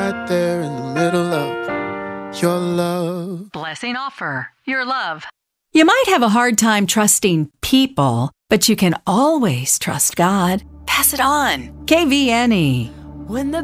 right there in the middle of your love. Blessing offer, your love. You might have a hard time trusting people, but you can always trust God. Pass it on. KVNE. When the